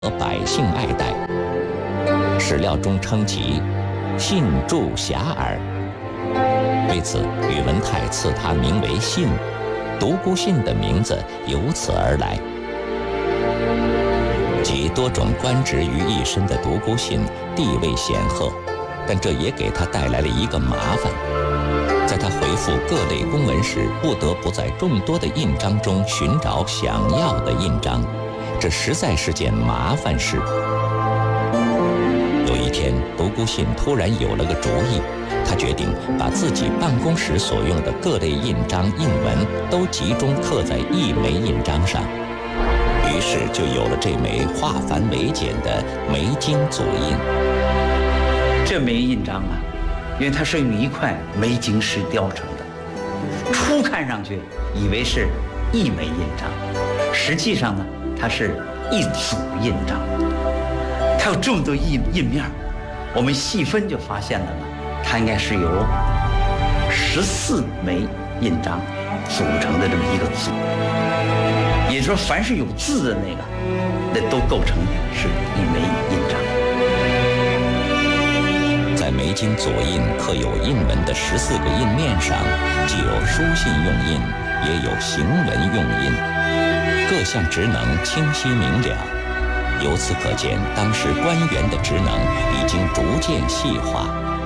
百姓爱戴。史料中称其信著遐迩，为此宇文泰赐他名为信，独孤信的名字由此而来。集多种官职于一身的独孤信地位显赫，但这也给他带来了一个麻烦。在他回复各类公文时，不得不在众多的印章中寻找想要的印章，这实在是件麻烦事。有一天，独孤信突然有了个主意，他决定把自己办公室所用的各类印章印文都集中刻在一枚印章上，于是就有了这枚化繁为简的梅金组印。 这枚印章啊，因为它是用一块梅金石雕成的，初看上去以为是一枚印章，实际上呢，它是一组印章。它有这么多印面，我们细分就发现了呢，它应该是由14枚印章组成的这么一个组。也就是说，凡是有字的那都构成是一枚印章。 在梅金左印刻有印文的14个印面上，既有书信用印，也有行文用印，各项职能清晰明了。由此可见，当时官员的职能已经逐渐细化。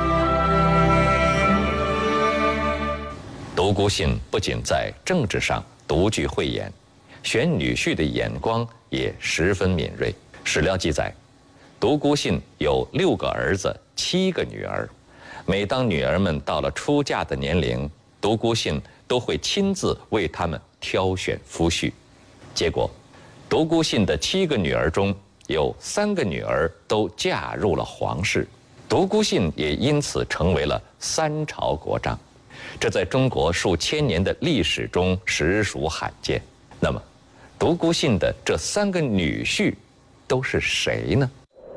独孤信不仅在政治上独具慧眼，选女婿的眼光也十分敏锐。史料记载，独孤信有6个儿子，7个女儿。每当女儿们到了出嫁的年龄，独孤信都会亲自为她们挑选夫婿。结果，独孤信的7个女儿中有3个女儿都嫁入了皇室，独孤信也因此成为了3朝国丈。这在中国数千年的历史中实属罕见。那么，独孤信的这3个女婿都是谁呢？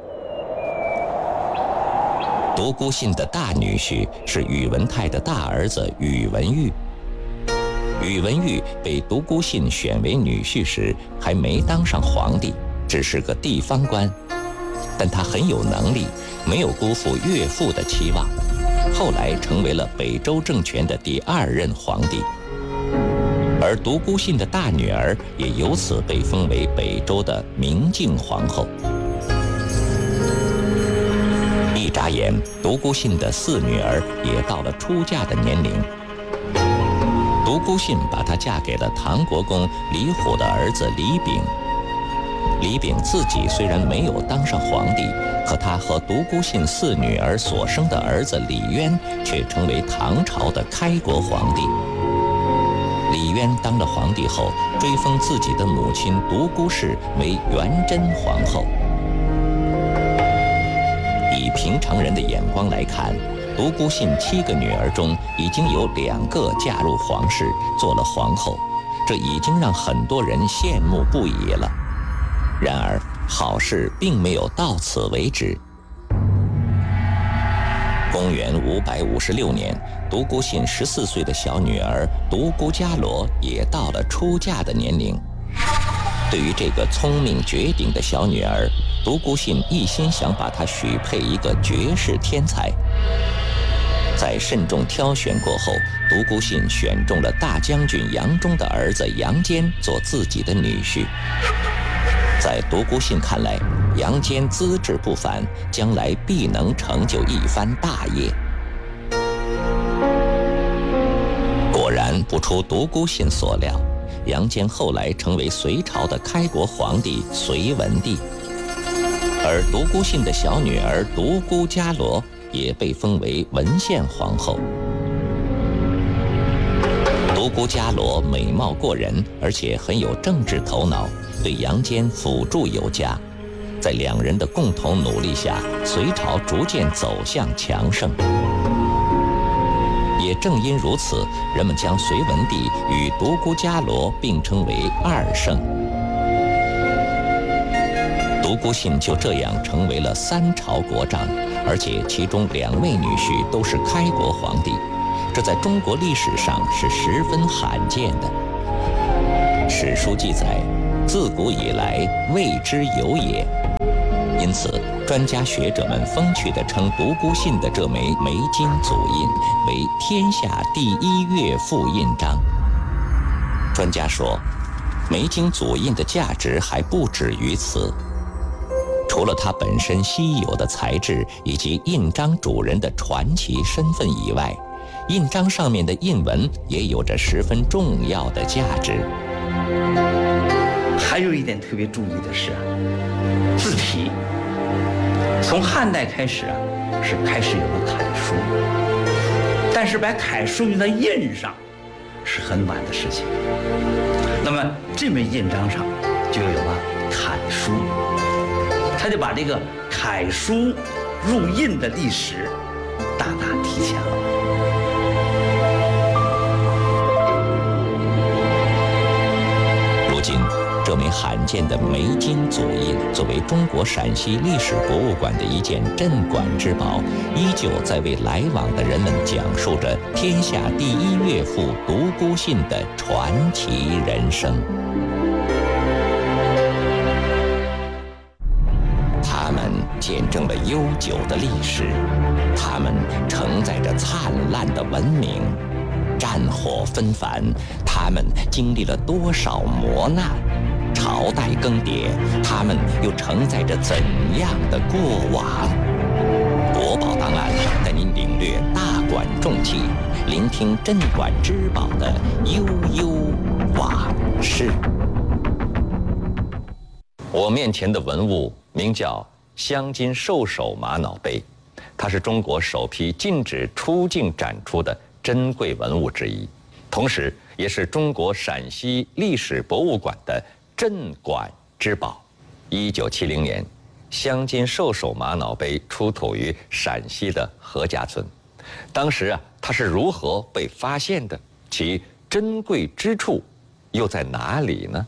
独孤信的大女婿是宇文泰的大儿子宇文毓。宇文毓被独孤信选为女婿时，还没当上皇帝，只是个地方官，但他很有能力，没有辜负岳父的期望，后来成为了北周政权的第2任皇帝。而独孤信的大女儿也由此被封为北周的明镜皇后。一眨眼，独孤信的4女儿也到了出嫁的年龄。独孤信把她嫁给了唐国公李虎的儿子李炳。李炳自己虽然没有当上皇帝，可他和独孤信4女儿所生的儿子李渊却成为唐朝的开国皇帝。李渊当了皇帝后，追封自己的母亲独孤氏为元贞皇后。以平常人的眼光来看，独孤信7个女儿中已经有2个嫁入皇室，做了皇后，这已经让很多人羡慕不已了。然而，好事并没有到此为止。公元556年，独孤信14岁的小女儿独孤伽罗也到了出嫁的年龄。对于这个聪明绝顶的小女儿，独孤信一心想把她许配一个绝世天才。在慎重挑选过后，独孤信选中了大将军杨忠的儿子杨坚做自己的女婿。在独孤信看来，杨坚资质不凡，将来必能成就一番大业。果然不出独孤信所料，杨坚后来成为隋朝的开国皇帝隋文帝，而独孤信的小女儿独孤伽罗也被封为文献皇后。独孤伽罗美貌过人，而且很有政治头脑，对杨坚辅助有加。在2人的共同努力下，隋朝逐渐走向强盛。也正因如此，人们将隋文帝与独孤伽罗并称为2圣。独孤信就这样成为了3朝国丈，而且其中2位女婿都是开国皇帝，这在中国历史上是十分罕见的。史书记载，自古以来未之有也。 因此，专家学者们风趣地称独孤信的这枚梅金祖印为天下第一乐府印章。专家说，梅金祖印的价值还不止于此。除了它本身稀有的材质以及印章主人的传奇身份以外，印章上面的印文也有着十分重要的价值。 还有一点特别注意的是字体。从汉代开始是开始有了楷书，但是把楷书用在印上是很晚的事情。那么这枚印章上就有了楷书，他就把这个楷书入印的历史大大提前了。 如今，这枚罕见的梅金祖印作为中国陕西历史博物馆的一件镇馆之宝，依旧在为来往的人们讲述着天下第一乐府独孤信的传奇人生。他们见证了悠久的历史，他们承载着灿烂的文明。战火纷繁，他们经历了多少磨难？朝代更迭，他们又承载着怎样的过往？国宝档案带您领略大馆重器，聆听镇馆之宝的悠悠往事。 我面前的文物名叫镶金兽首玛瑙杯，它是中国首批禁止出境展出的珍贵文物之一，同时也是中国陕西历史博物馆的镇馆之宝。1970年，镶金兽首玛瑙杯出土于陕西的何家村。当时它是如何被发现的？其珍贵之处又在哪里呢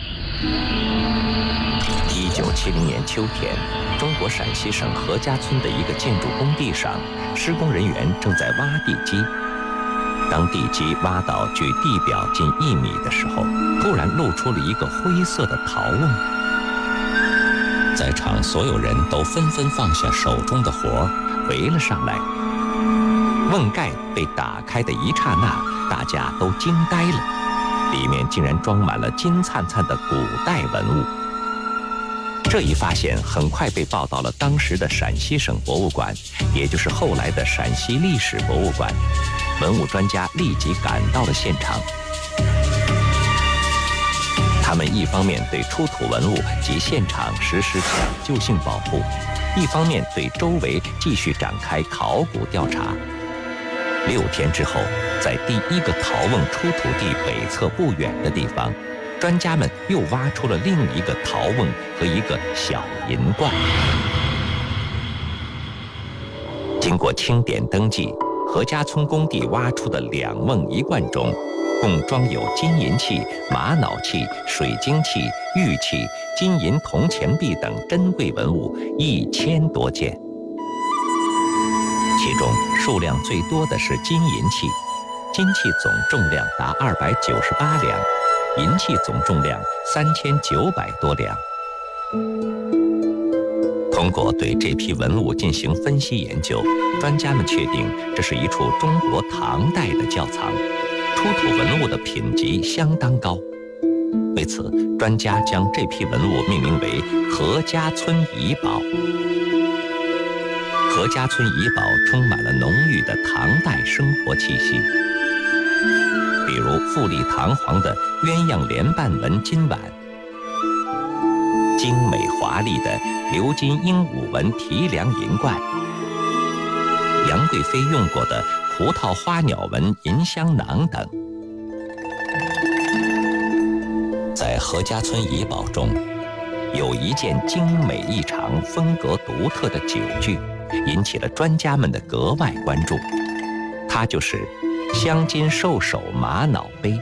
？1970年秋天，中国陕西省何家村的一个建筑工地上，施工人员正在挖地基。当地基挖到距地表近1米的时候，突然露出了一个灰色的陶瓮。在场所有人都纷纷放下手中的活，围了上来。瓮盖被打开的一刹那，大家都惊呆了，里面竟然装满了金灿灿的古代文物。这一发现很快被报到了当时的陕西省博物馆，也就是后来的陕西历史博物馆。文物专家立即赶到了现场，他们一方面对出土文物及现场实施抢救性保护，一方面对周围继续展开考古调查。6天之后，在第一个陶瓮出土地北侧不远的地方，专家们又挖出了另一个陶瓮和一个小银罐。经过清点登记，何家村工地挖出的2瓮1罐中，共装有金银器、玛瑙器、水晶器、玉器、金银铜钱币等珍贵文物1000多件。其中数量最多的是金银器，金器总重量达298两，银器总重量3900多两。通过对这批文物进行分析研究，专家们确定这是一处中国唐代的窖藏，出土文物的品级相当高。为此，专家将这批文物命名为何家村遗宝。何家村遗宝充满了浓郁的唐代生活气息，比如富丽堂皇的鸳鸯莲瓣纹金碗，精美华丽的鎏金鹦鹉纹提梁银罐，杨贵妃用过的葡萄花鸟纹银香囊等。在何家村遗宝中，有一件精美异常、风格独特的酒具，引起了专家们的格外关注。它就是镶金兽首玛瑙杯。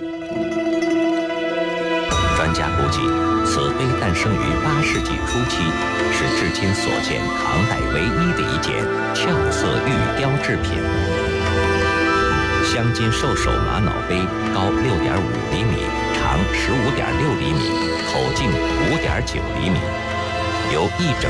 专家估计，此杯诞生于8世纪初期，是至今所见唐代唯一的一件俏色玉雕制品。镶金兽首玛瑙杯高6.5厘米，长15.6厘米，口径5.9厘米，由一整